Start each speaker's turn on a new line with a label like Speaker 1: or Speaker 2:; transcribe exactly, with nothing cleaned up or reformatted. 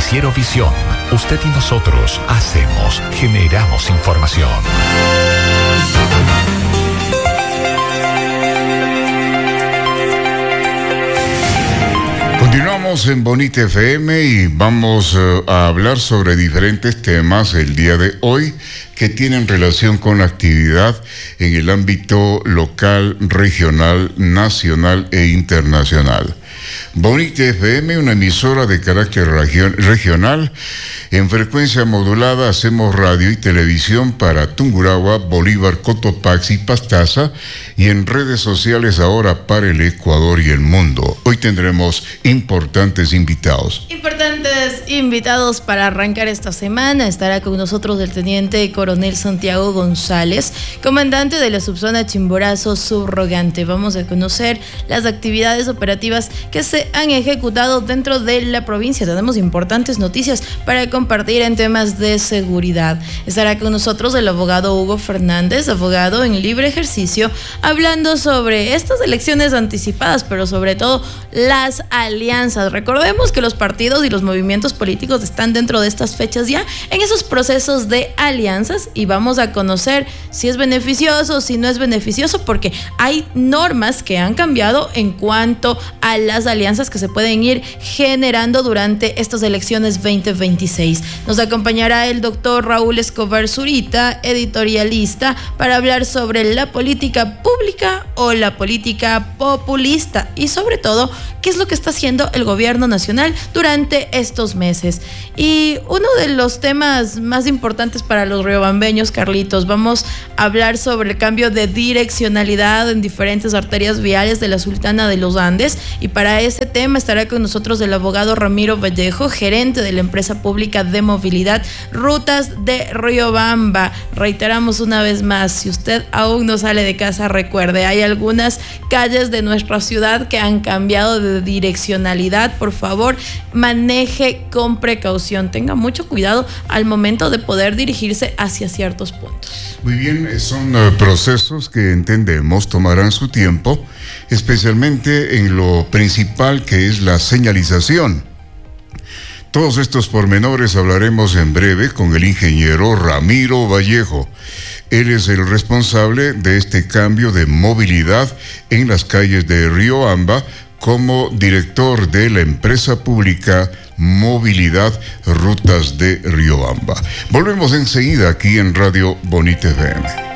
Speaker 1: Noticiero Visión. Usted y nosotros hacemos, generamos información.
Speaker 2: Continuamos en Bonita F M y vamos uh, a hablar sobre diferentes temas el día de hoy que tienen relación con la actividad en el ámbito local, regional, nacional e internacional. Bonita F M, una emisora de carácter region, regional, en frecuencia modulada hacemos radio y televisión para Tungurahua, Bolívar, Cotopaxi, Pastaza y en redes sociales ahora para el Ecuador y el mundo. Hoy tendremos importantes invitados.
Speaker 3: Importantes invitados para arrancar esta semana. Estará con nosotros el teniente coronel Santiago González, comandante de la subzona Chimborazo subrogante. Vamos a conocer las actividades operativas que se han ejecutado dentro de la provincia. Tenemos importantes noticias para compartir en temas de seguridad. Estará con nosotros el abogado Hugo Fernández, abogado en libre ejercicio, hablando sobre estas elecciones anticipadas, pero sobre todo las alianzas. Recordemos que los partidos y los movimientos políticos están dentro de estas fechas ya en esos procesos de alianzas y vamos a conocer si es beneficioso, si no es beneficioso, porque hay normas que han cambiado en cuanto a las alianzas que se pueden ir generando durante estas elecciones veinte veintiséis. Nos acompañará el doctor Raúl Escobar Zurita, editorialista, para hablar sobre la política pública o la política populista y sobre todo qué es lo que está haciendo el gobierno nacional durante estos meses. Y uno de los temas más importantes para los riobambeños, Carlitos, vamos a hablar sobre el cambio de direccionalidad en diferentes arterias viales de la Sultana de los Andes, y para ese tema estará con nosotros el abogado Ramiro Vallejo, gerente de la empresa pública de movilidad Rutas de Riobamba. Reiteramos una vez más, si usted aún no sale de casa, recuerde, hay algunas calles de nuestra ciudad que han cambiado de direccionalidad. Por favor, maneje con precaución, tenga mucho cuidado al momento de poder dirigirse hacia ciertos puntos.
Speaker 2: Muy bien, son uh, procesos que entendemos tomarán su tiempo, especialmente en lo principal que es la señalización. Todos estos pormenores hablaremos en breve con el ingeniero Ramiro Vallejo. Él es el responsable de este cambio de movilidad en las calles de Riobamba como director de la empresa pública Movilidad Rutas de Riobamba. Volvemos enseguida aquí en Radio Bonita F M.